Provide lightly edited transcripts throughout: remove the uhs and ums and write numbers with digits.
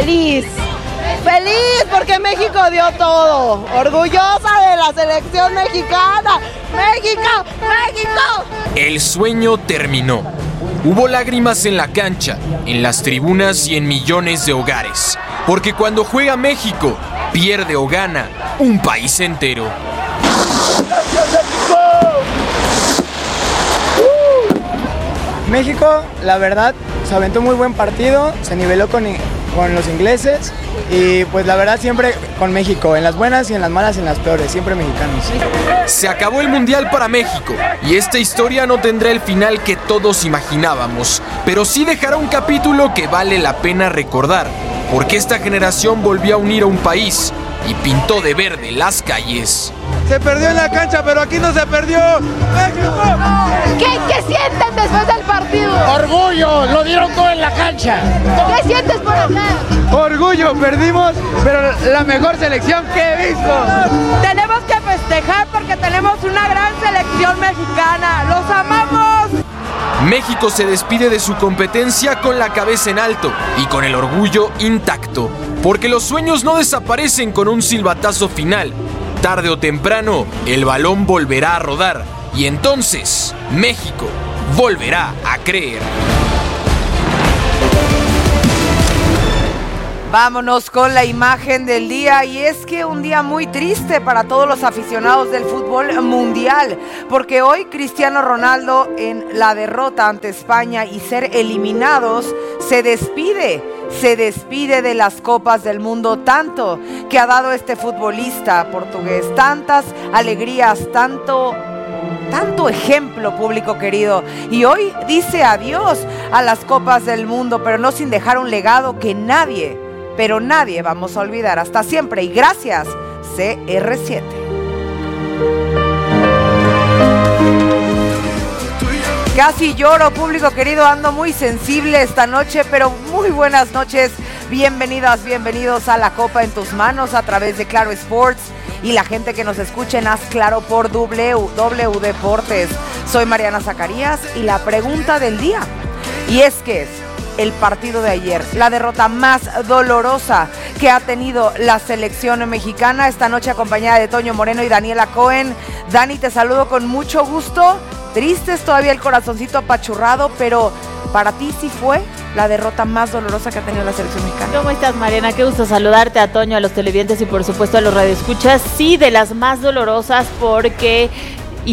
Feliz porque México dio todo. Orgullosa de la selección mexicana. ¡México! ¡México! El sueño terminó. Hubo lágrimas en la cancha, en las tribunas y en millones de hogares. Porque cuando juega México, pierde o gana un país entero. México, la verdad, se aventó muy buen partido, se niveló con los ingleses y pues la verdad siempre con México, en las buenas y en las malas y en las peores, siempre mexicanos. Se acabó el Mundial para México y esta historia no tendrá el final que todos imaginábamos, pero sí dejará un capítulo que vale la pena recordar, porque esta generación volvió a unir a un país y pintó de verde las calles. Se perdió en la cancha, pero aquí no se perdió. ¡México! ¿Qué sienten después del partido? Orgullo, lo dieron todo en la cancha. ¿Qué sientes por acá? Orgullo, perdimos, pero la mejor selección que he visto. Tenemos que festejar porque tenemos una gran selección mexicana. ¡Los amamos! México se despide de su competencia con la cabeza en alto y con el orgullo intacto, porque los sueños no desaparecen con un silbatazo final. Tarde o temprano, el balón volverá a rodar y entonces México volverá a creer. Vámonos con la imagen del día, y es que un día muy triste para todos los aficionados del fútbol mundial, porque hoy Cristiano Ronaldo, en la derrota ante España y ser eliminados, se despide de las copas del mundo, tanto que ha dado este futbolista portugués, tantas alegrías, tanto ejemplo, público querido, y hoy dice adiós a las copas del mundo, pero no sin dejar un legado que nadie vamos a olvidar. Hasta siempre y gracias, CR7. Casi lloro, público querido, ando muy sensible esta noche, pero muy buenas noches, bienvenidas, bienvenidos a La Copa en tus manos a través de Claro Sports y la gente que nos escucha en Haz Claro por W Deportes. Soy Mariana Zacarías y la pregunta del día, y es que es el partido de ayer, la derrota más dolorosa que ha tenido la selección mexicana, esta noche acompañada de Toño Moreno y Daniela Cohen. Dani, te saludo con mucho gusto. Tristes, todavía el corazoncito apachurrado, pero para ti sí fue la derrota más dolorosa que ha tenido la selección mexicana. ¿Cómo estás, Mariana? Qué gusto saludarte, a Toño, a los televidentes y por supuesto a los radioescuchas. Sí, de las más dolorosas, porque y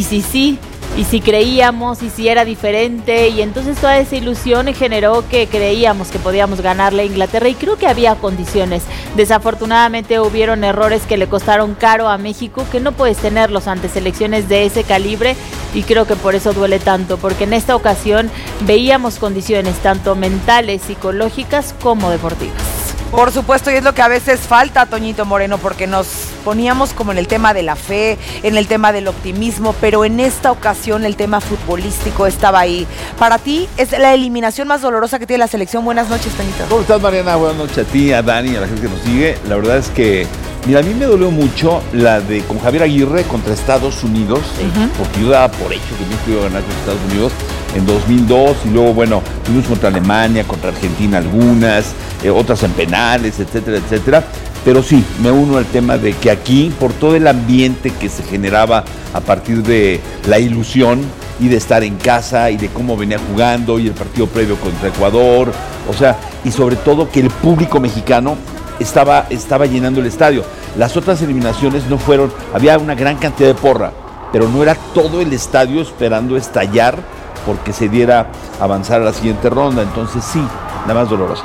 si creíamos, y si era diferente, y entonces toda esa ilusión generó que creíamos que podíamos ganarle a Inglaterra, y creo que había condiciones. Desafortunadamente hubieron errores que le costaron caro a México, que no puedes tenerlos ante selecciones de ese calibre, y creo que por eso duele tanto, porque en esta ocasión veíamos condiciones tanto mentales, psicológicas como deportivas. Por supuesto, y es lo que a veces falta, Toñito Moreno, porque nos poníamos como en el tema de la fe, en el tema del optimismo, pero en esta ocasión el tema futbolístico estaba ahí. Para ti, es la eliminación más dolorosa que tiene la selección. Buenas noches, Toñito. ¿Cómo estás, Mariana? Buenas noches a ti, a Dani, a la gente que nos sigue. La verdad es que, mira, a mí me dolió mucho la de con Javier Aguirre contra Estados Unidos, porque yo daba por hecho que México iba a ganar contra Estados Unidos en 2002, y luego, bueno, tuvimos contra Alemania, contra Argentina algunas, otras en penales, etcétera, etcétera. Pero sí, me uno al tema de que aquí, por todo el ambiente que se generaba a partir de la ilusión y de estar en casa y de cómo venía jugando y el partido previo contra Ecuador, o sea, y sobre todo que el público mexicano estaba llenando el estadio. Las otras eliminaciones no fueron, había una gran cantidad de porra, pero no era todo el estadio esperando estallar porque se diera avanzar a la siguiente ronda. Entonces sí, la más dolorosa.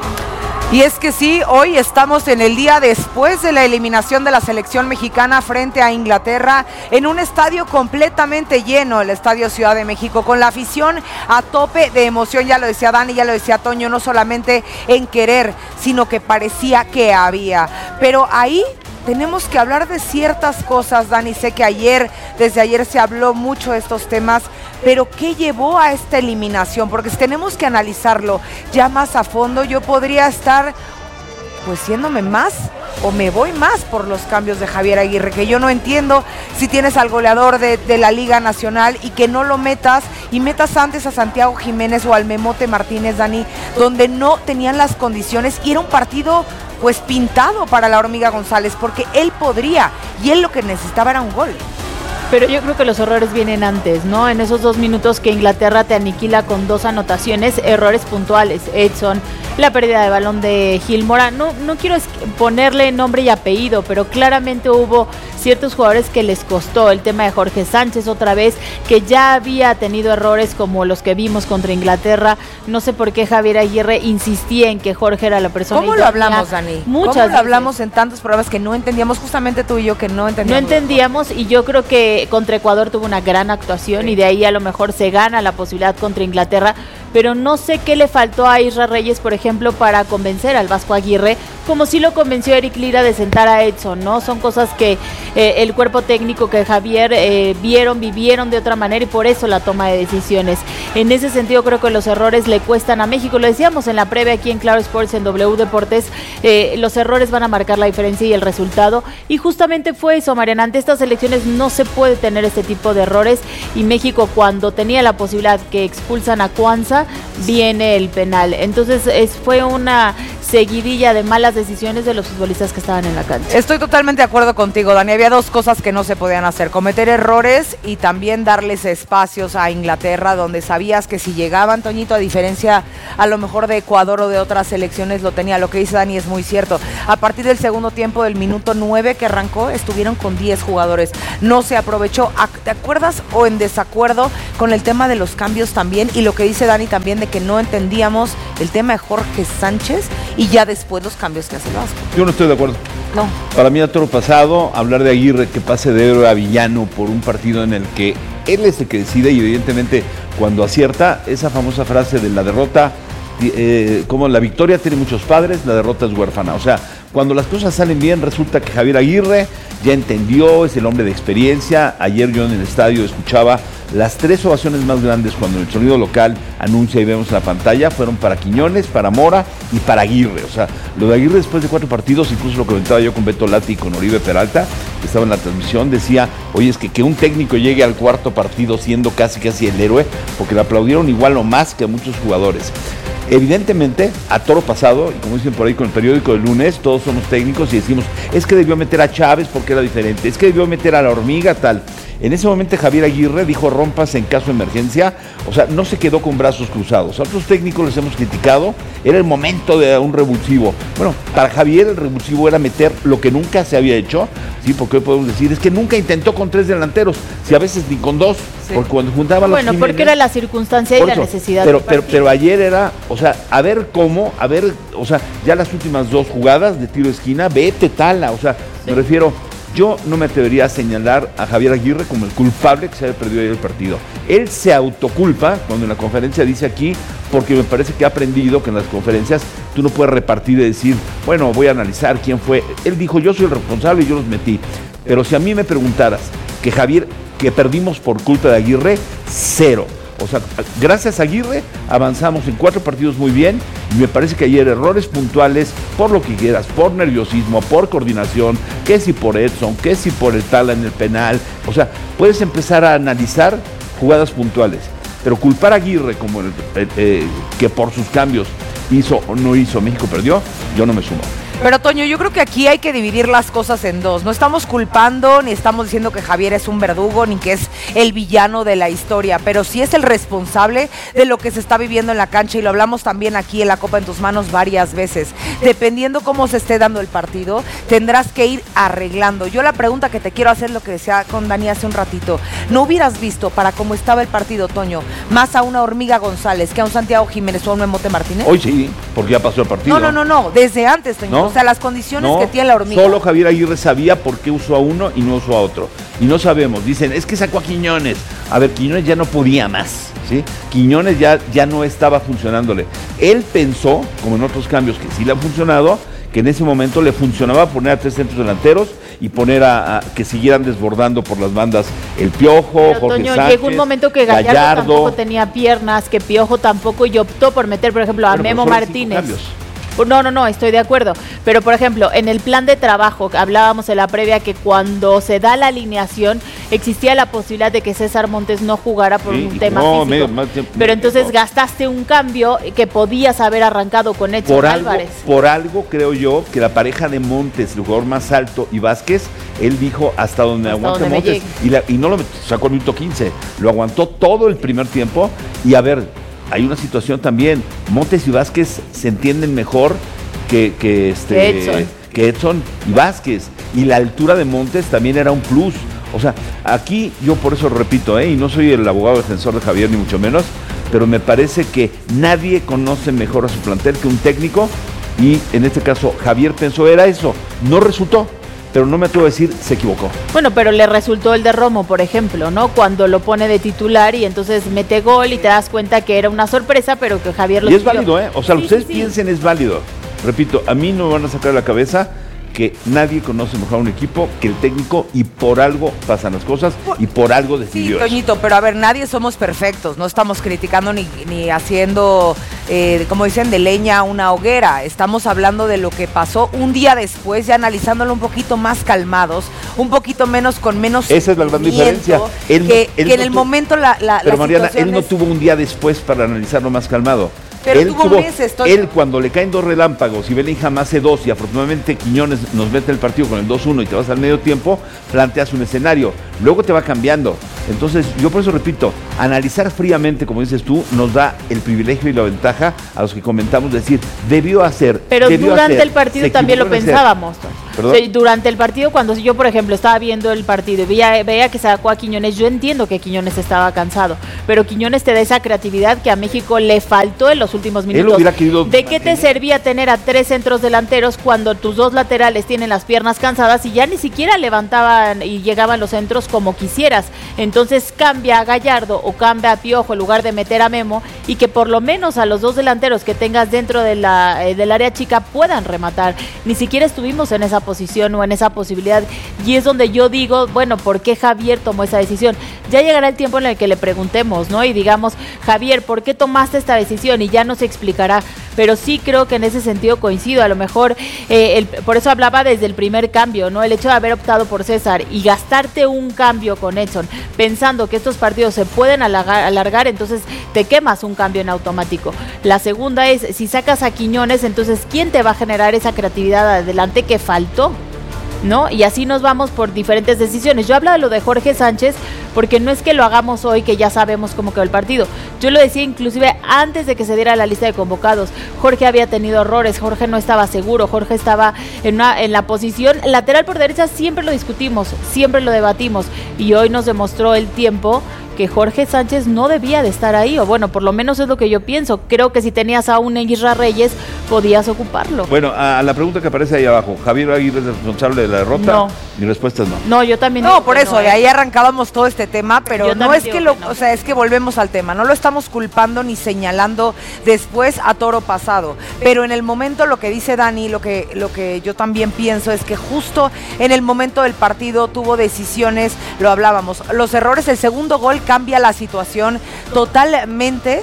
Y es que sí, hoy estamos en el día después de la eliminación de la selección mexicana frente a Inglaterra, en un estadio completamente lleno, el Estadio Ciudad de México, con la afición a tope de emoción. Ya lo decía Dani, ya lo decía Toño, no solamente en querer, sino que parecía que había. Pero ahí tenemos que hablar de ciertas cosas, Dani. Sé que desde ayer se habló mucho de estos temas, pero ¿qué llevó a esta eliminación? Porque si tenemos que analizarlo ya más a fondo, yo podría estar pues yéndome más o me voy más por los cambios de Javier Aguirre, que yo no entiendo si tienes al goleador de la Liga Nacional y que no lo metas y metas antes a Santiago Jiménez o al Memote Martínez, Dani, donde no tenían las condiciones, y era un partido pues pintado para la Hormiga González, porque él podría, y él lo que necesitaba era un gol. Pero yo creo que los errores vienen antes, ¿no? En esos 2 minutos que Inglaterra te aniquila con 2 anotaciones, errores puntuales. Edson, la pérdida de balón de Gil Mora. No quiero ponerle nombre y apellido, pero claramente hubo ciertos jugadores que les costó. El tema de Jorge Sánchez otra vez, que ya había tenido errores como los que vimos contra Inglaterra. No sé por qué Javier Aguirre insistía en que Jorge era la persona. ¿Cómo lo hablamos, Dani? Muchas ¿Cómo lo hablamos en tantos programas que no entendíamos? Justamente tú y yo que no entendíamos. No entendíamos, y yo creo que contra Ecuador tuvo una gran actuación, y de ahí a lo mejor se gana la posibilidad contra Inglaterra, pero no sé qué le faltó a Isra Reyes, por ejemplo, para convencer al Vasco Aguirre, como sí lo convenció Eric Lira de sentar a Edson, ¿no? Son cosas que el cuerpo técnico, que Javier vivieron de otra manera, y por eso la toma de decisiones. En ese sentido creo que los errores le cuestan a México. Lo decíamos en la previa aquí en Claro Sports, en W Deportes, los errores van a marcar la diferencia y el resultado, y justamente fue eso, Mariana. Ante estas elecciones no se puede tener este tipo de errores, y México, cuando tenía la posibilidad que expulsan a Cuanza, viene el penal. Entonces fue una seguidilla de malas decisiones de los futbolistas que estaban en la cancha. Estoy totalmente de acuerdo contigo, Dani. Había 2 cosas que no se podían hacer: cometer errores y también darles espacios a Inglaterra, donde sabías que si llegaban, Toñito, a diferencia a lo mejor de Ecuador o de otras selecciones, lo tenía. Lo que dice Dani es muy cierto. A partir del segundo tiempo, del minuto 9 que arrancó, estuvieron con 10 jugadores. No se aprovechó. ¿Te acuerdas o en desacuerdo con el tema de los cambios también? Y lo que dice Dani también, de que no entendíamos el tema de Jorge Sánchez, y ya después los cambios que hace el Vasco. Yo no estoy de acuerdo. No. Para mí, a toro pasado, hablar de Aguirre que pase de héroe a villano por un partido en el que él es el que decide, y evidentemente cuando acierta, esa famosa frase de la derrota, como la victoria tiene muchos padres, la derrota es huérfana. O sea, cuando las cosas salen bien, resulta que Javier Aguirre ya entendió, es el hombre de experiencia. Ayer yo en el estadio escuchaba las 3 ovaciones más grandes cuando el sonido local anuncia y vemos en la pantalla, fueron para Quiñones, para Mora y para Aguirre. O sea, lo de Aguirre después de 4 partidos, incluso lo comentaba yo con Beto Lati y con Oribe Peralta, que estaba en la transmisión, decía, oye, es que un técnico llegue al 4º partido siendo casi el héroe, porque le aplaudieron igual o más que a muchos jugadores. Evidentemente, a toro pasado, y como dicen por ahí con el periódico del lunes, todos somos técnicos y decimos, es que debió meter a Chávez porque era diferente, es que debió meter a la Hormiga, tal. En ese momento Javier Aguirre dijo rompas en caso de emergencia, o sea, no se quedó con brazos cruzados. A otros técnicos les hemos criticado, era el momento de un revulsivo. Bueno, para Javier el revulsivo era meter lo que nunca se había hecho, ¿sí? Porque hoy podemos decir, es que nunca intentó con 3 delanteros, si a veces ni con 2, sí. Porque cuando juntaba los Bueno, porque era la circunstancia y la necesidad. Pero ayer era, o sea, o sea, ya las últimas 2 jugadas de tiro de esquina, vete tala, o sea, sí. Me refiero... Yo no me atrevería a señalar a Javier Aguirre como el culpable que se haya perdido ayer el partido. Él se autoculpa cuando en la conferencia dice aquí, porque me parece que ha aprendido que en las conferencias tú no puedes repartir y decir, bueno, voy a analizar quién fue. Él dijo, yo soy el responsable y yo los metí. Pero si a mí me preguntaras que perdimos por culpa de Aguirre, 0. O sea, gracias a Aguirre avanzamos en 4 partidos muy bien, y me parece que ayer errores puntuales, por lo que quieras, por nerviosismo, por coordinación, que si por Edson, que si por el Tala en el penal, o sea, puedes empezar a analizar jugadas puntuales, pero culpar a Aguirre como que por sus cambios hizo o no hizo, México perdió, yo no me sumo. Pero Toño, yo creo que aquí hay que dividir las cosas en 2. No estamos culpando, ni estamos diciendo que Javier es un verdugo, ni que es el villano de la historia, pero sí es el responsable de lo que se está viviendo en la cancha, y lo hablamos también aquí en La Copa en Tus Manos varias veces. Dependiendo cómo se esté dando el partido, tendrás que ir arreglando. Yo la pregunta que te quiero hacer, lo que decía con Dani hace un ratito, ¿no hubieras visto, para cómo estaba el partido, Toño, más a una Hormiga González que a un Santiago Jiménez o a un Memote Martínez? Hoy sí, porque ya pasó el partido. No, desde antes, Toño. ¿No? O sea, las condiciones que tiene la Hormiga. Solo Javier Aguirre sabía por qué usó a uno y no usó a otro. Y no sabemos, dicen, es que sacó a Quiñones. A ver, Quiñones ya no podía más, ¿sí? Quiñones ya no estaba funcionándole. Él pensó, como en otros cambios que sí le han funcionado, que en ese momento le funcionaba poner a 3 centros delanteros y poner a que siguieran desbordando por las bandas el Piojo, pero, Jorge Toño, Sánchez, llegó un momento que Gallardo tampoco tenía piernas, que Piojo tampoco, y optó por meter, por ejemplo, a Memo Martínez. No, estoy de acuerdo. Pero, por ejemplo, en el plan de trabajo, hablábamos en la previa que cuando se da la alineación, existía la posibilidad de que César Montes no jugara por un tema físico. Pero entonces gastaste un cambio que podías haber arrancado con Edson Álvarez. Por algo creo yo que la pareja de Montes, el jugador más alto, y Vázquez, él dijo hasta donde aguante Montes. Y no lo sacó el minuto 15. Lo aguantó todo el primer tiempo. Y a ver, hay una situación también. Montes y Vázquez se entienden mejor que Edson y Vázquez. Y la altura de Montes también era un plus. O sea, aquí yo por eso repito, y no soy el abogado defensor de Javier, ni mucho menos, pero me parece que nadie conoce mejor a su plantel que un técnico, y en este caso Javier pensó era eso, no resultó, pero no me atrevo a decir se equivocó. Bueno, pero le resultó el de Romo, por ejemplo, ¿no? Cuando lo pone de titular y entonces mete gol y te das cuenta que era una sorpresa, pero que Javier lo Y es válido, o sea, ustedes piensen, es válido. Repito, a mí no me van a sacar de la cabeza que nadie conoce mejor a un equipo que el técnico, y por algo pasan las cosas y por algo decidió. Sí, Toñito, pero a ver, nadie somos perfectos, no estamos criticando ni haciendo, como dicen, de leña una hoguera. Estamos hablando de lo que pasó un día después, ya analizándolo un poquito más calmados, un poquito menos, con menos. Esa es la gran diferencia. Que en el momento pero Mariana, él no tuvo un día después para analizarlo más calmado. Pero tuvo meses, él cuando le caen 2 relámpagos y Bellingham hace 2 y afortunadamente Quiñones nos mete el partido con el 2-1 y te vas al medio tiempo, planteas un escenario, luego te va cambiando. Entonces yo por eso repito, analizar fríamente, como dices tú, nos da el privilegio y la ventaja a los que comentamos, decir, debió hacer. Pero durante el partido también lo pensábamos. ¿Perdón? Sí, durante el partido, cuando yo, por ejemplo, estaba viendo el partido y veía que sacó a Quiñones, yo entiendo que Quiñones estaba cansado, pero Quiñones te da esa creatividad que a México le faltó en los últimos minutos. ¿De qué te servía tener a 3 centros delanteros cuando tus 2 laterales tienen las piernas cansadas y ya ni siquiera levantaban y llegaban los centros como quisieras? Entonces cambia a Gallardo o cambia a Piojo en lugar de meter a Memo, y que por lo menos a los 2 delanteros que tengas dentro de del área chica puedan rematar. Ni siquiera estuvimos en esa posición o en esa posibilidad, y es donde yo digo, bueno, ¿por qué Javier tomó esa decisión? Ya llegará el tiempo en el que le preguntemos, ¿no? Y digamos, Javier, ¿por qué tomaste esta decisión? Y ya nos explicará, pero sí creo que en ese sentido coincido, a lo mejor, por eso hablaba desde el primer cambio, ¿no? El hecho de haber optado por César y gastarte un cambio con Edson, pensando que estos partidos se pueden alargar, entonces te quemas un cambio en automático. La segunda es, si sacas a Quiñones, entonces, ¿quién te va a generar esa creatividad adelante que faltó? ¿No? Y así nos vamos por diferentes decisiones. Yo hablaba de lo de Jorge Sánchez porque no es que lo hagamos hoy que ya sabemos cómo quedó el partido. Yo lo decía inclusive antes de que se diera la lista de convocados. Jorge había tenido errores, Jorge no estaba seguro, Jorge estaba en la posición lateral por derecha, siempre lo discutimos, siempre lo debatimos, y hoy nos demostró el tiempo que Jorge Sánchez no debía de estar ahí, o bueno, por lo menos es lo que yo pienso. Creo que si tenías a un Isra Reyes, podías ocuparlo. Bueno, a la pregunta que aparece ahí abajo, ¿Javier Aguirre es responsable de la derrota? No. Mi respuesta es no. No, yo también. No, por eso, de ahí arrancábamos todo este tema, pero no es que no. O sea, es que volvemos al tema, no lo estamos culpando ni señalando después a toro pasado, pero en el momento, lo que dice Dani, lo que yo también pienso es que justo en el momento del partido tuvo decisiones, lo hablábamos, los errores, el segundo gol cambia la situación totalmente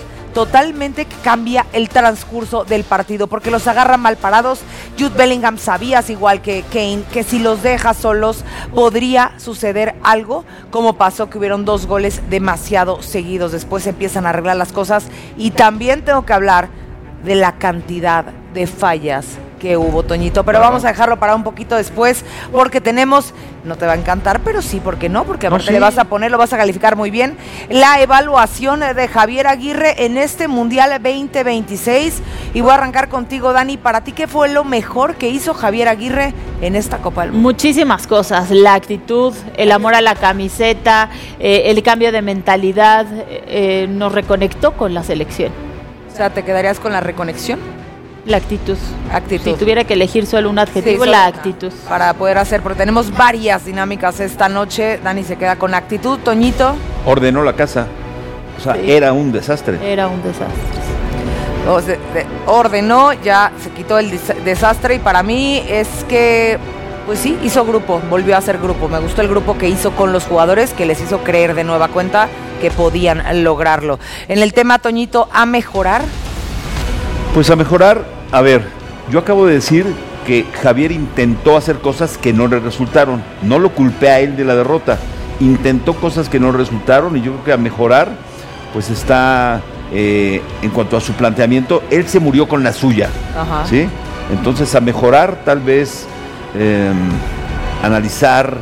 cambia el transcurso del partido, porque los agarra mal parados. Jude Bellingham, sabías igual que Kane, que si los dejas solos podría suceder algo, como pasó, que hubieron 2 goles demasiado seguidos. Después se empiezan a arreglar las cosas, y también tengo que hablar de la cantidad de fallas que hubo, Toñito, pero vamos a dejarlo para un poquito después, porque tenemos, no te va a encantar, pero sí, ¿por qué no? Porque aparte le vas a poner, lo vas a calificar muy bien, la evaluación de Javier Aguirre en este Mundial 2026, y voy a arrancar contigo, Dani. Para ti, ¿qué fue lo mejor que hizo Javier Aguirre en esta Copa del Mundo? Muchísimas cosas, la actitud, el amor a la camiseta, el cambio de mentalidad, nos reconectó con la selección. O sea, ¿te quedarías con la reconexión? La actitud. Actitud. Si tuviera que elegir solo un adjetivo, sí, la actitud. Para poder hacer, porque tenemos varias dinámicas esta noche. Dani se queda con actitud. Toñito. Ordenó la casa. O sea, sí, era un desastre. Era un desastre. O sea, ordenó, ya se quitó el desastre, y para mí es que, pues sí, hizo grupo, volvió a hacer grupo. Me gustó el grupo que hizo con los jugadores, que les hizo creer de nueva cuenta que podían lograrlo. En el tema, Toñito, ¿a mejorar? Pues a mejorar, a ver, Yo acabo de decir que Javier intentó hacer cosas que no le resultaron. No lo culpé a él de la derrota. Intentó cosas que no resultaron y yo creo que a mejorar, pues está en cuanto a su planteamiento, él se murió con la suya. Ajá. ¿Sí? Entonces a mejorar, tal vez analizar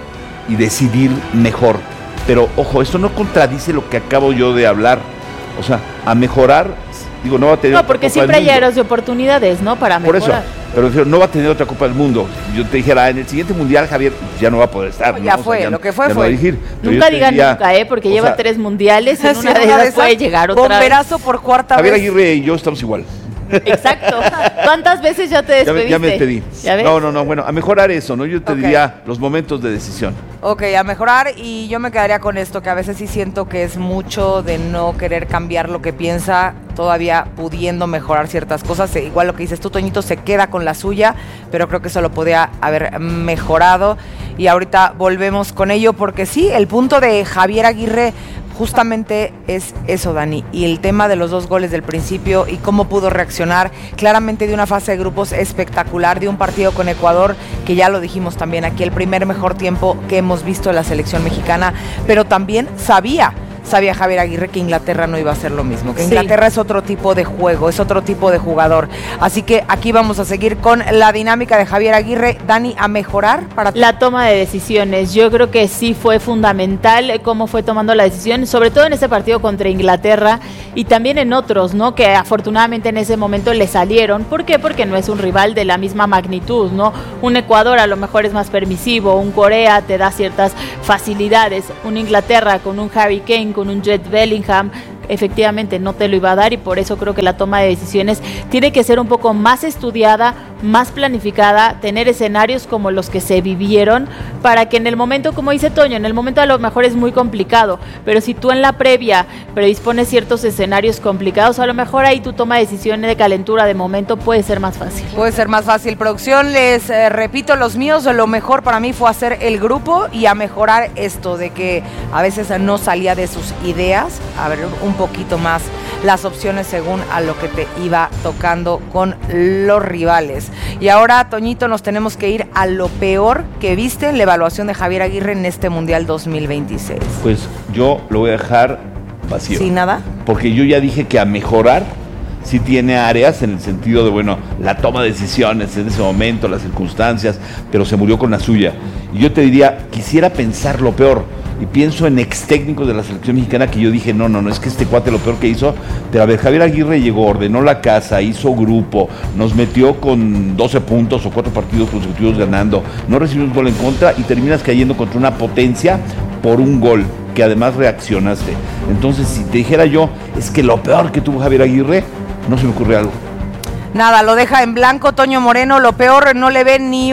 y decidir mejor. Pero ojo, esto no contradice lo que acabo yo de hablar. O sea, a mejorar, digo, no va a tener. No, porque siempre hay áreas de oportunidades, ¿no? Para mejorar. Por eso, pero no va a tener otra Copa del Mundo. Yo te dijera, en el siguiente mundial, Javier, ya no va a poder estar. No, ya fue, lo que fue. Nunca digan nunca, porque lleva 3 mundiales, en una de esas puede llegar otra bomberazo por cuarta Javier vez. Javier Aguirre y yo estamos igual. Exacto. ¿Cuántas veces ya te despediste? Ya me despedí. ¿Ya ves? No, bueno, a mejorar eso, ¿no? Yo te diría los momentos de decisión. Ok, a mejorar, y yo me quedaría con esto, que a veces sí siento que es mucho de no querer cambiar lo que piensa, todavía pudiendo mejorar ciertas cosas. Igual lo que dices tú, Toñito, se queda con la suya, pero creo que eso lo podía haber mejorado. Y ahorita volvemos con ello, porque sí, el punto de Javier Aguirre justamente es eso, Dani, y el tema de los 2 goles del principio y cómo pudo reaccionar claramente de una fase de grupos espectacular, de un partido con Ecuador, que ya lo dijimos también aquí, el primer mejor tiempo que hemos visto en la selección mexicana, pero también sabía Javier Aguirre que Inglaterra no iba a hacer lo mismo, que Inglaterra es otro tipo de juego, es otro tipo de jugador. Así que aquí vamos a seguir con la dinámica de Javier Aguirre. Dani, a mejorar para la toma de decisiones. Yo creo que sí fue fundamental cómo fue tomando la decisión, sobre todo en ese partido contra Inglaterra y también en otros, ¿no? Que afortunadamente en ese momento le salieron. ¿Por qué? Porque no es un rival de la misma magnitud, ¿no? Un Ecuador a lo mejor es más permisivo, un Corea te da ciertas facilidades, un Inglaterra con un Harry Kane, con un Jude Bellingham, efectivamente no te lo iba a dar, y por eso creo que la toma de decisiones tiene que ser un poco más estudiada, más planificada, tener escenarios como los que se vivieron, para que en el momento, como dice Toño, en el momento a lo mejor es muy complicado, pero si tú en la previa predispones ciertos escenarios complicados, a lo mejor ahí tu toma de decisiones de calentura de momento puede ser más fácil. Puede ser más fácil. Producción, les repito los míos, lo mejor para mí fue hacer el grupo y a mejorar esto de que a veces no salía de sus ideas, a ver un poquito más las opciones según a lo que te iba tocando con los rivales. Y ahora, Toñito, nos tenemos que ir a lo peor que viste en la evaluación de Javier Aguirre en este Mundial 2026. Pues yo lo voy a dejar vacío. ¿Sin nada? Porque yo ya dije que a mejorar sí tiene áreas en el sentido de, bueno, la toma de decisiones en ese momento, las circunstancias, pero se murió con la suya. Y yo te diría, quisiera pensar lo peor. Y pienso en ex técnicos de la selección mexicana que yo dije, no, es que este cuate lo peor que hizo, pero a ver, Javier Aguirre llegó, ordenó la casa, hizo grupo, nos metió con 12 puntos o 4 partidos consecutivos ganando, no recibimos gol en contra y terminas cayendo contra una potencia por un gol, que además reaccionaste. Entonces, si te dijera yo, es que lo peor que tuvo Javier Aguirre, no se me ocurre algo. Nada, lo deja en blanco Toño Moreno, lo peor, no le ve ni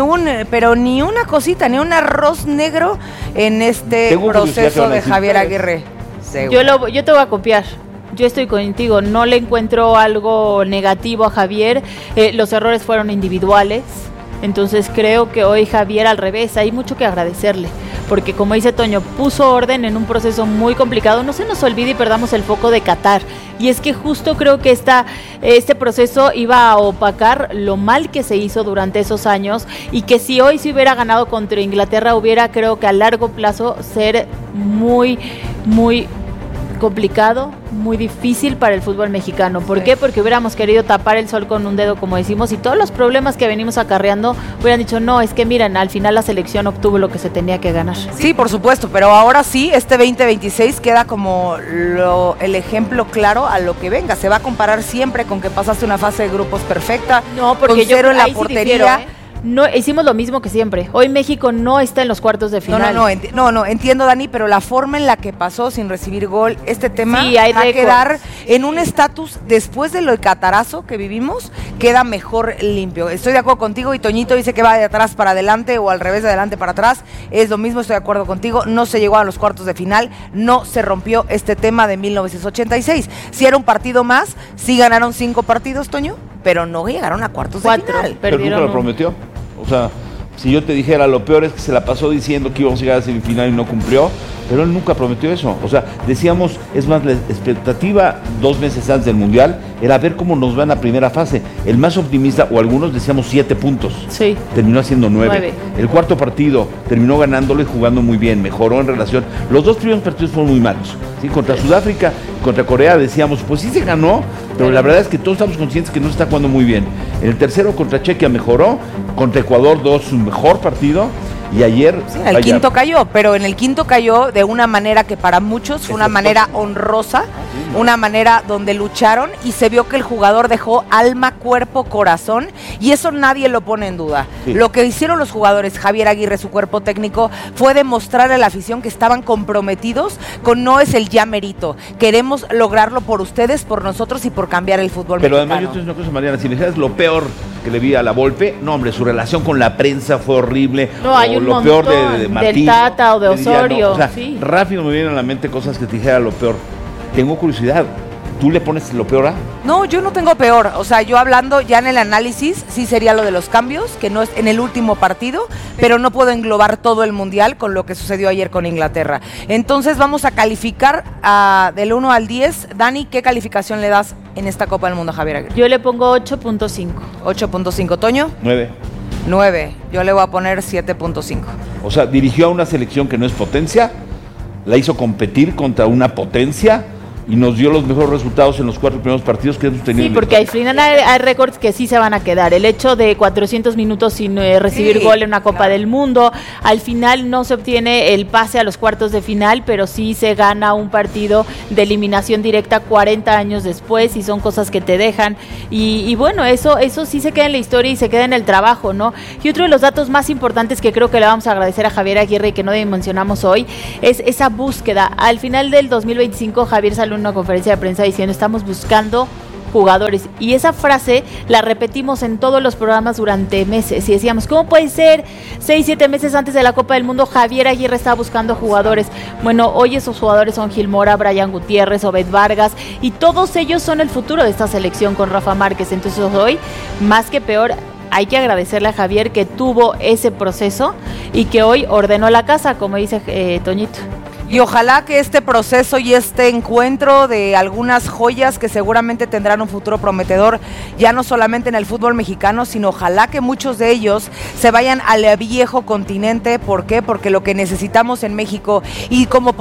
una cosita, ni un arroz negro en este proceso de Javier Aguirre. Yo te voy a copiar. Yo estoy contigo, no le encuentro algo negativo a Javier, los errores fueron individuales, entonces creo que hoy Javier al revés, hay mucho que agradecerle, porque como dice Toño, puso orden en un proceso muy complicado. No se nos olvide y perdamos el foco de Qatar, y es que justo creo que este proceso iba a opacar lo mal que se hizo durante esos años, y que si hoy se hubiera ganado contra Inglaterra hubiera, creo que a largo plazo, ser muy, muy complicado, muy difícil para el fútbol mexicano. ¿Por qué? Porque hubiéramos querido tapar el sol con un dedo, como decimos, y todos los problemas que venimos acarreando hubieran dicho, no, es que miren, al final la selección obtuvo lo que se tenía que ganar. Sí, por supuesto, pero ahora sí, este 2026 queda como el ejemplo claro a lo que venga. Se va a comparar siempre con que pasaste una fase de grupos perfecta, no, porque con cero en la portería. No, hicimos lo mismo que siempre. Hoy México no está en los cuartos de final. No, entiendo, Dani, pero la forma en la que pasó sin recibir gol, este tema sí, va a quedar en un estatus, después de lo de catarazo que vivimos, queda mejor limpio. Estoy de acuerdo contigo, y Toñito dice que va de atrás para adelante o al revés, de adelante para atrás. Es lo mismo, estoy de acuerdo contigo. No se llegó a los cuartos de final, no se rompió este tema de 1986. Si era un partido más, sí ganaron 5 partidos, Toño, pero no llegaron a cuartos de final. Pero nunca lo prometió. O sea, si yo te dijera, lo peor es que se la pasó diciendo que íbamos a llegar a semifinal y no cumplió, pero él nunca prometió eso. O sea, decíamos, es más, la expectativa 2 meses antes del Mundial era ver cómo nos va en la primera fase. El más optimista, o algunos decíamos 7 puntos. Sí. Terminó haciendo 9. El cuarto partido terminó ganándolo y jugando muy bien, mejoró en relación. Los 2 primeros partidos fueron muy malos. ¿Sí? Contra Sudáfrica y contra Corea decíamos, pues sí se ganó, pero la verdad es que todos estamos conscientes que no está jugando muy bien. En el tercero contra Chequia mejoró, contra Ecuador 2 su mejor partido. Y ayer... Sí, en el quinto cayó, pero en el quinto cayó de una manera que para muchos fue una manera honrosa, una manera donde lucharon y se vio que el jugador dejó alma, cuerpo, corazón y eso nadie lo pone en duda. Sí. Lo que hicieron los jugadores, Javier Aguirre, su cuerpo técnico, fue demostrarle a la afición que estaban comprometidos con no es el ya merito. Queremos lograrlo por ustedes, por nosotros y por cambiar el fútbol mexicano. Pero además yo te digo una cosa, Mariana, si le dijeras lo peor que le vi a la Volpe, no hombre, su relación con la prensa fue horrible. No, hay un lo montón, peor de Martín, del Tata o de Osorio. No, o sea, sí. Rápido me vienen a la mente cosas que te dijera lo peor. Tengo curiosidad, ¿tú le pones lo peor a? No, yo no tengo peor, o sea, yo hablando ya en el análisis, sí sería lo de los cambios, que no es en el último partido, pero no puedo englobar todo el Mundial con lo que sucedió ayer con Inglaterra. Entonces vamos a calificar del 1 al 10. Dani, ¿qué calificación le das en esta Copa del Mundo, Javier Aguirre? Yo le pongo 8.5. 8.5, ¿Toño? 9. Yo le voy a poner 7.5. O sea, dirigió a una selección que no es potencia, la hizo competir contra una potencia y nos dio los mejores resultados en los 4 primeros partidos que hemos tenido. Sí, porque al final hay récords que sí se van a quedar. El hecho de 400 minutos sin recibir gol en una Copa del Mundo, al final no se obtiene el pase a los cuartos de final, pero sí se gana un partido de eliminación directa 40 años después y son cosas que te dejan. Y bueno, eso sí se queda en la historia y se queda en el trabajo, ¿no? Y otro de los datos más importantes que creo que le vamos a agradecer a Javier Aguirre y que no mencionamos hoy es esa búsqueda. Al final del 2025, Javier salió en una conferencia de prensa diciendo estamos buscando jugadores y esa frase la repetimos en todos los programas durante meses y decíamos, ¿cómo puede ser? 6-7 meses antes de la Copa del Mundo Javier Aguirre estaba buscando jugadores. Bueno, hoy esos jugadores son Gil Mora, Brian Gutiérrez, Obed Vargas y todos ellos son el futuro de esta selección con Rafa Márquez. Entonces hoy, más que peor, hay que agradecerle a Javier que tuvo ese proceso y que hoy ordenó la casa, como dice Toñito. Y ojalá que este proceso y este encuentro de algunas joyas que seguramente tendrán un futuro prometedor, ya no solamente en el fútbol mexicano, sino ojalá que muchos de ellos se vayan al viejo continente. ¿Por qué? Porque lo que necesitamos en México y como